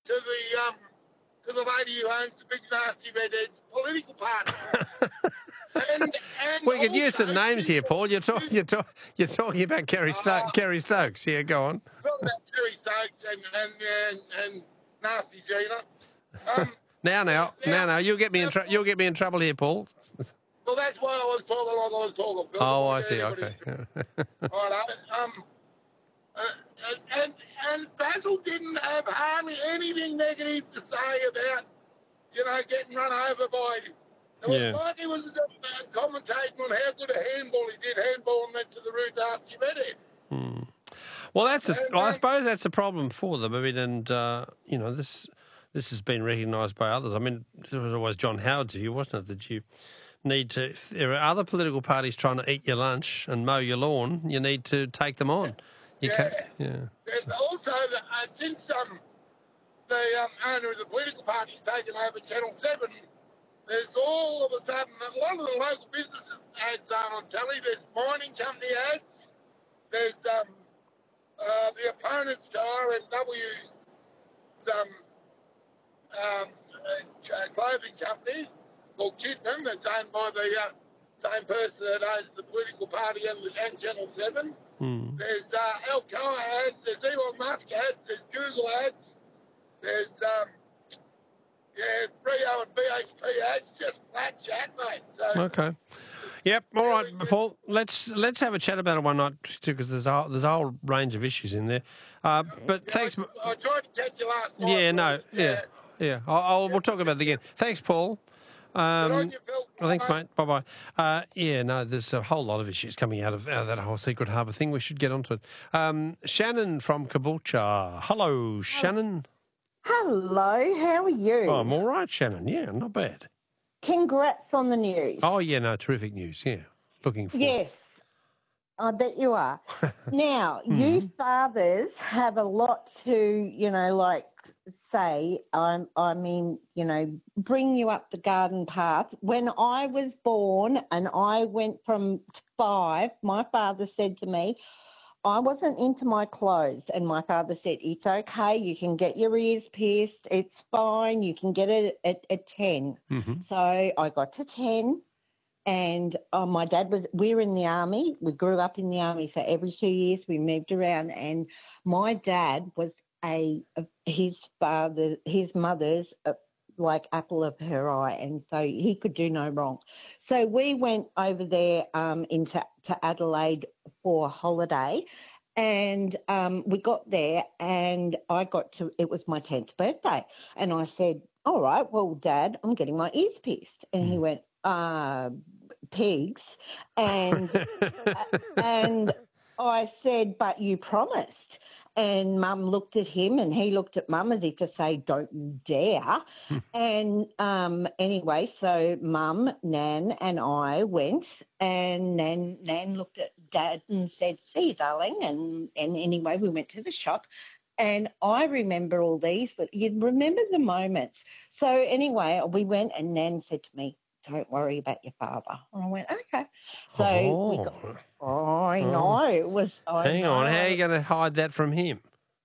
to the lady who owns the big nasty redhead's political party. And We could use some also, names here, Paul. You're talking about Kerry Stokes. Yeah, go on. Talking about Kerry Stokes and nasty Gina. Now, you'll get me in trouble here, Paul. Well, that's why I was talking like I was talking. Bill. Oh, I see. Okay. And Basil didn't have hardly anything negative to say about, getting run over by. It was like he was commentating on how good a handball he did. Handball and went to the root nasty redhead. Well, I suppose that's a problem for them. I mean, and this has been recognised by others. I mean, it was always John Howard's view, wasn't it, that you need to, if there are other political parties trying to eat your lunch and mow your lawn, you need to take them on. And also, since the owner of the political party has taken over Channel 7, there's all of a sudden a lot of the local businesses ads aren't on telly. There's mining company ads. There's the opponent's to RNW's clothing company called Chitman, that's owned by the same person that owns the political party and Channel 7. There's Alcoa ads, there's Elon Musk ads, there's Google ads, there's Rio and BHP ads, just flat chat, mate. So, okay. Yep. All right, Paul. Let's have a chat about it one night too, because there's a whole range of issues in there. But thanks. I tried to catch you last night. Yeah. No. Yeah. We'll talk about it again. Thanks, Paul. Thanks, mate. Bye-bye. There's a whole lot of issues coming out of that whole Secret Harbour thing. We should get onto it. Shannon from Caboolture. Hello, Shannon. Hello, how are you? Oh, I'm all right, Shannon. Yeah, not bad. Congrats on the news. Oh, yeah, no, terrific news. Yeah, looking forward. Yes, I bet you are. Now, you fathers have a lot to, say. I mean, bring you up the garden path. When I was born and I went from 5, my father said to me, I wasn't into my clothes, and my father said, it's okay, you can get your ears pierced, it's fine, you can get it at 10. So I got to 10, and my dad we're in the army. We grew up in the army, so every 2 years we moved around, and my dad was his mother's like apple of her eye, and so he could do no wrong. So we went over there to Adelaide for a holiday, and we got there, and it was my 10th birthday, and I said, all right, well, Dad, I'm getting my ears pierced. And he went, pigs, and and I said, but you promised. And Mum looked at him and he looked at Mum as if to say, don't you dare. And anyway, so Mum, Nan and I went, and Nan looked at Dad and said, see you, darling. And anyway, we went to the shop. And I remember all these, but you remember the moments. So anyway, we went, and Nan said to me, don't worry about your father. And I went, okay. So we got... I know. It was... Hang on. How are you going to hide that from him?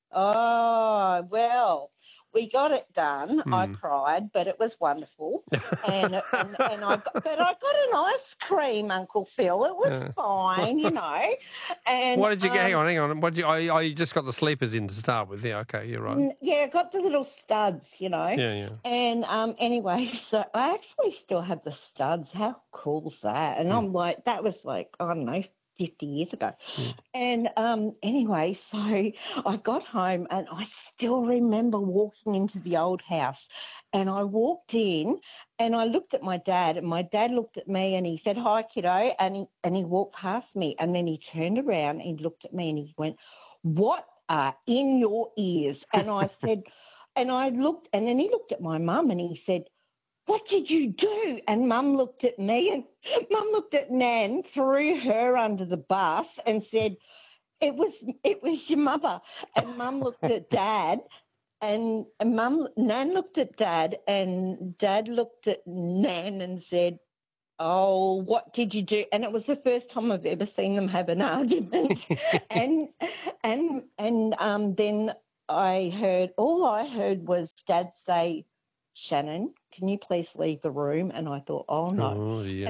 Oh, well, we got it done. I cried, but it was wonderful. and I got an ice cream, Uncle Phil. It was fine, And what did you get? Hang on. What did you just got the sleepers in to start with? Yeah, okay, you're right. Yeah, I got the little studs, Yeah. And anyway, so I actually still have the studs. How cool's that? And I'm like, that was like, I don't know, 50 years ago. And anyway, so I got home, and I still remember walking into the old house, and I walked in and I looked at my dad, and my dad looked at me and he said, hi, kiddo, and he walked past me, and then he turned around and he looked at me and he went, what are in your ears? And I said, and I looked, and then he looked at my mum and he said, what did you do? And Mum looked at me, and Mum looked at Nan, threw her under the bus and said, it was your mother. And Mum looked at Dad, and Nan looked at Dad, and Dad looked at Nan and said, oh, what did you do? And it was the first time I've ever seen them have an argument. and then all I heard was Dad say, "Shannon, can you please leave the room?" And I thought, "Oh no!" Oh, yeah.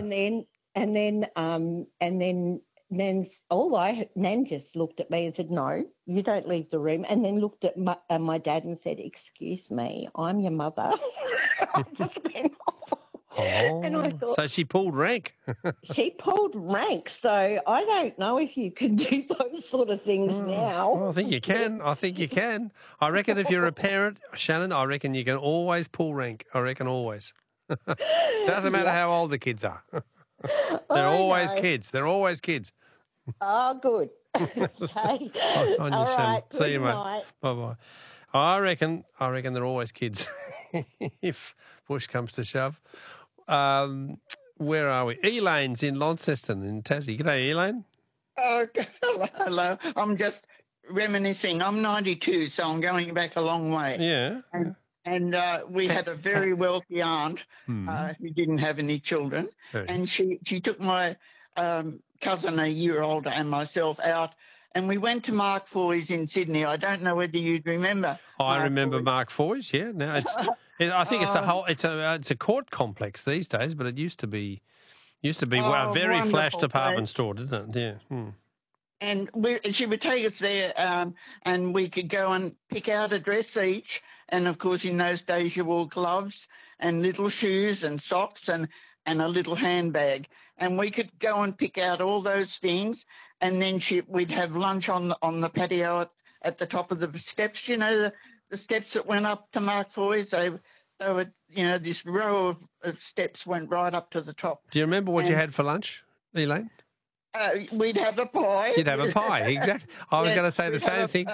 And then Nan just looked at me and said, "No, you don't leave the room." And then looked at my dad and said, "Excuse me, I'm your mother." I just went, Oh, and I thought, so she pulled rank. she pulled rank. So I don't know if you can do those sort of things now. Well, I think you can. I reckon if you're a parent, Shannon, I reckon you can always pull rank. I reckon always. Doesn't matter how old the kids are. They're always kids. They're always kids. Oh, good. Okay. On you, All Shannon. right. See you, Good mate. night. Bye-bye. I reckon they're always kids if push comes to shove. Where are we? Elaine's in Launceston in Tassie. G'day, Elaine. Oh, hello. I'm just reminiscing. I'm 92, so I'm going back a long way. Yeah. And we had a very wealthy aunt who didn't have any children, and she took my cousin, a year older, and myself out, and we went to Mark Foy's in Sydney. I don't know whether you'd remember. I remember Mark Foy's. Yeah. Now I think it's a court complex these days, but it used to be a very flash department store, didn't it? Yeah. And she would take us there, and we could go and pick out a dress each. And, of course, in those days you wore gloves and little shoes and socks and a little handbag. And we could go and pick out all those things. And then we'd have lunch on the patio at the top of the steps, the steps that went up to Mark Foy's. They were, this row of steps went right up to the top. Do you remember what you had for lunch, Elaine? We'd have a pie. You'd have a pie, exactly. I was going to say the same things.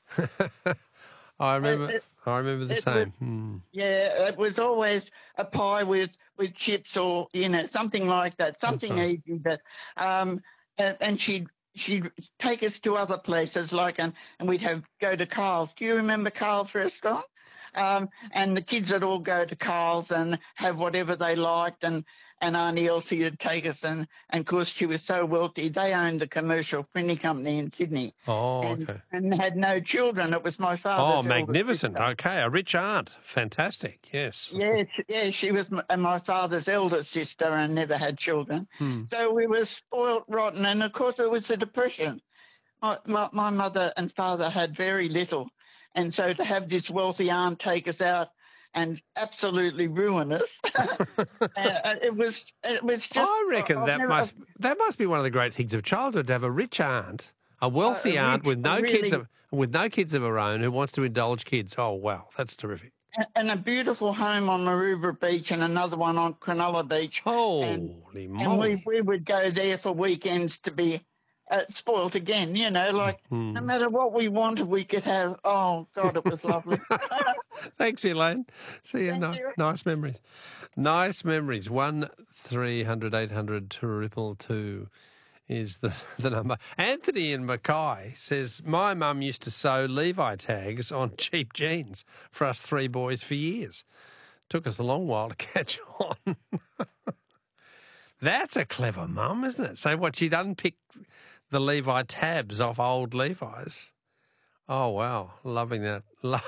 I remember the same. Yeah, it was always a pie with chips or something like that, something easy. But and she'd take us to other places and we'd go to Carl's. Do you remember Carl's restaurant? And the kids would all go to Carl's and have whatever they liked, and Auntie Elsie would take us, and of course she was so wealthy, they owned a commercial printing company in Sydney. Oh, okay. And had no children. It was my father's. Oh, magnificent. Okay, a rich aunt. Fantastic, yes. Yeah, she was my father's eldest sister and never had children. So we were spoilt rotten, and of course it was the Depression. My mother and father had very little. And so to have this wealthy aunt take us out and absolutely ruin us, it was just. I reckon that must be one of the great things of childhood, to have a rich aunt, a wealthy aunt with no kids of her own who wants to indulge kids. Oh wow, that's terrific. And a beautiful home on Maroubra Beach and another one on Cronulla Beach. Holy moly! And we would go there for weekends to be spoilt again, no matter what we wanted, we could have. Oh, God, it was lovely. Thanks, Elaine. See you. Nice memories. Nice memories. 1300 800 222 is the number. Anthony in Mackay says, my mum used to sew Levi tags on cheap jeans for us three boys for years. Took us a long while to catch on. That's a clever mum, isn't it? So what, she'd unpick the Levi tabs off old Levi's. Oh, wow. Loving that.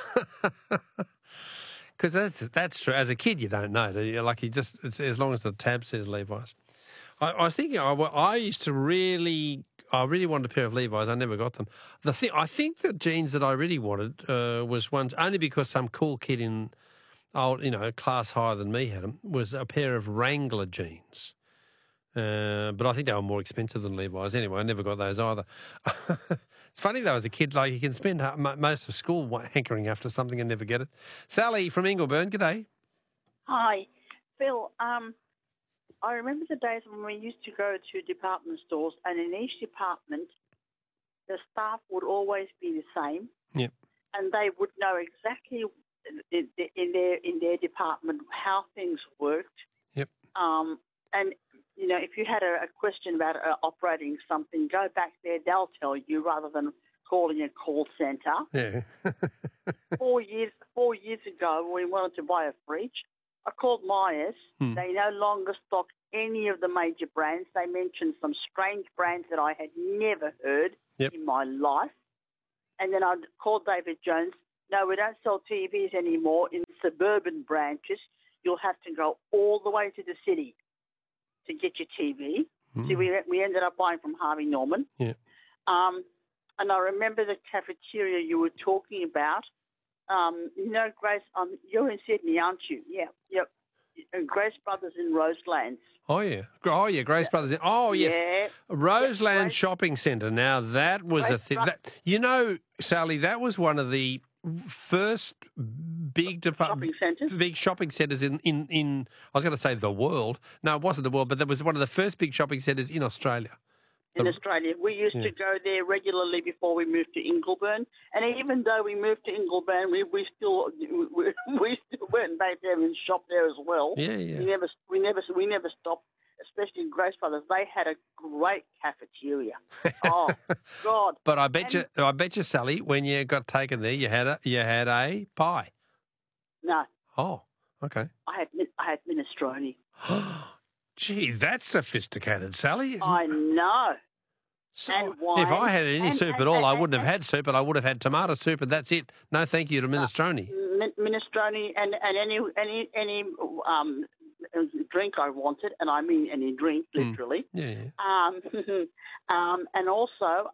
Because that's true. As a kid, you don't know, do you? It's as long as the tab says Levi's. I was thinking, I really wanted a pair of Levi's. I never got them. I think the jeans that I really wanted was ones, only because some cool kid in class higher than me had them, was a pair of Wrangler jeans. But I think they were more expensive than Levi's. Anyway, I never got those either. It's funny, though, as a kid, you can spend most of school hankering after something and never get it. Sally from Ingleburn, g'day. Hi. Phil, I remember the days when we used to go to department stores, and in each department, the staff would always be the same. Yep. And they would know exactly in their department how things worked. Yep. And if you had a question about operating something, go back there, they'll tell you rather than calling a call centre. Yeah. 4 years ago, when we wanted to buy a fridge, I called Myers. They no longer stock any of the major brands. They mentioned some strange brands that I had never heard in my life. And then I called David Jones. No, we don't sell TVs anymore in suburban branches. You'll have to go all the way to the city to get your TV. See, we ended up buying from Harvey Norman. Yeah. And I remember the cafeteria you were talking about. Grace, you're in Sydney, aren't you? Yeah, yep. Grace Brothers in Roselands. Oh, yeah. Grace Brothers. Oh, yes. Yeah. Roseland Shopping Centre. Now, that was a thing. Sally, that was one of the first big shopping centres in I was going to say the world. No, it wasn't the world, but that was one of the first big shopping centres in Australia. In Australia. We used to go there regularly before we moved to Ingleburn. And even though we moved to Ingleburn, we still went back there and shopped there as well. Yeah, yeah. We never stopped, especially in Grace Brothers. They had a great cafeteria. Oh, God. But I bet you, Sally, when you got taken there, you had a pie. No. Oh, okay. I had minestrone. Gee, that's sophisticated, Sally. I know. So and wine. If I had any soup at all, I wouldn't have had soup, but I would have had tomato soup, and that's it. No, thank you to minestrone. Minestrone and any drink I wanted, and I mean any drink, literally. Yeah. And also,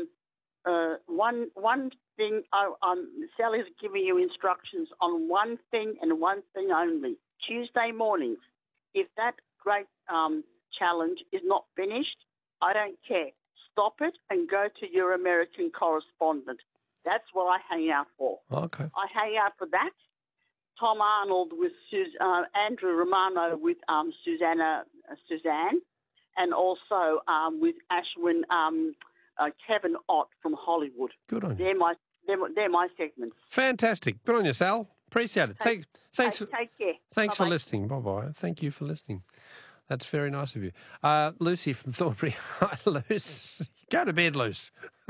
one thing. Sally's giving you instructions on one thing and one thing only. Tuesday mornings. If that great challenge is not finished, I don't care. Stop it and go to your American correspondent. That's what I hang out for. Okay. I hang out for that. Tom Arnold with Andrew Romano with Suzanne, and also with Ashwin Kevin Ott from Hollywood. Good on you. They're my segments. Fantastic. Good on you, Sal. Appreciate it. Thanks. Take care. Thanks Bye-bye. for listening. Bye-bye. Thank you for listening. That's very nice of you. Lucy from Thornbury. Hi, Luce. Go to bed, Luce.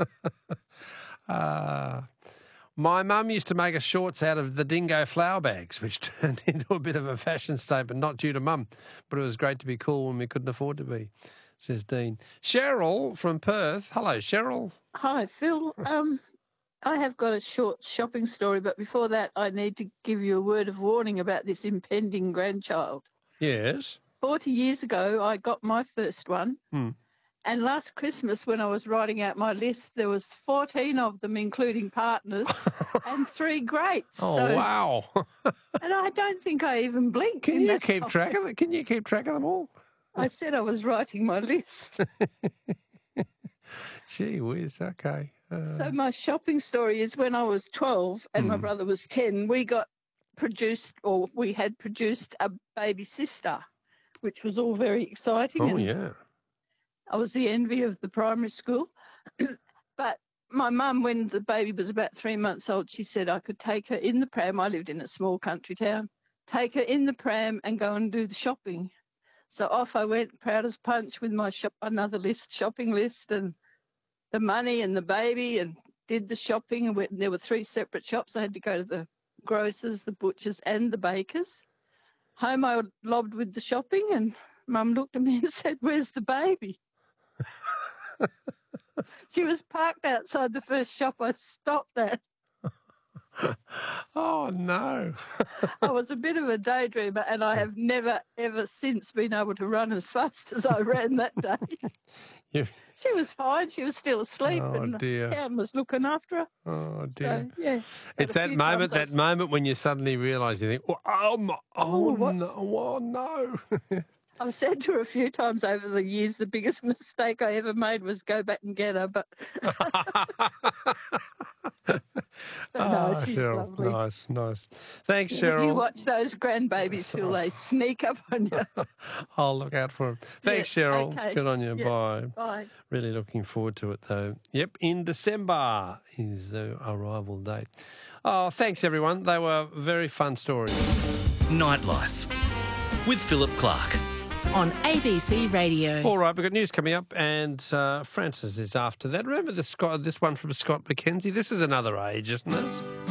My mum used to make us shorts out of the dingo flower bags, which turned into a bit of a fashion statement, not due to mum, but it was great to be cool when we couldn't afford to be, says Dean. Cheryl from Perth. Hello, Cheryl. Hi, Phil. I have got a short shopping story, but before that, I need to give you a word of warning about this impending grandchild. Yes. 40 years ago, I got my first one. And last Christmas, when I was writing out my list, there was 14 of them, including partners, and 3 greats. Oh, wow. And I don't think I even blinked. Can you keep track of it? Can you keep track of them all? I said I was writing my list. Gee whiz, okay. So my shopping story is when I was 12 and my brother was 10, we had produced a baby sister, which was all very exciting. Oh, yeah. I was the envy of the primary school. But my mum, when the baby was about 3 months old, she said I could take her in the pram. I lived in a small country town. Take her in the pram and go and do the shopping. So off I went, proud as punch, with my shopping list and the money and the baby, and did the shopping. And there were 3 separate shops. I had to go to the grocers, the butchers and the bakers. Home I lobbed with the shopping, and Mum looked at me and said, "Where's the baby?" She was parked outside the first shop I stopped at. Oh, no. I was a bit of a daydreamer, and I have never, ever since been able to run as fast as I ran that day. She was fine. She was still asleep, and Cam was looking after her. Oh, dear. So, yeah. It's that moment when you suddenly realise, you think, no. I've said to her a few times over the years, the biggest mistake I ever made was go back and get her, but... No, she's lovely. Nice. Thanks, Cheryl. You watch those grandbabies, Phil, they sneak up on you. I'll look out for them. Thanks, Cheryl. Okay. Good on you. Yeah. Bye. Bye. Really looking forward to it, though. Yep, in December is the arrival date. Oh, thanks, everyone. They were very fun stories. Nightlife with Philip Clark. On ABC Radio. All right, we've got news coming up, and Francis is after that. Remember this one from Scott McKenzie? This is another age, isn't it?